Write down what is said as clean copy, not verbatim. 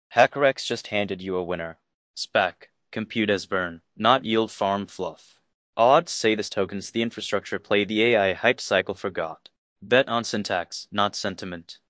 HackerX just handed you a winner. Spec, compute as burn, not yield farm fluff. Odds say this token's the infrastructure play the AI hype cycle forgot. Bet on syntax, not sentiment.